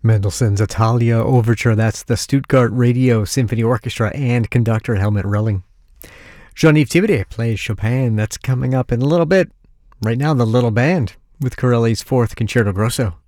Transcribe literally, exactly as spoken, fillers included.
Mendelssohn's Italia Overture. That's the Stuttgart Radio Symphony Orchestra and conductor Helmut Rilling. Jean-Yves Thibaudet plays Chopin. That's coming up in a little bit. Right now, the Little Band with Corelli's Fourth Concerto Grosso.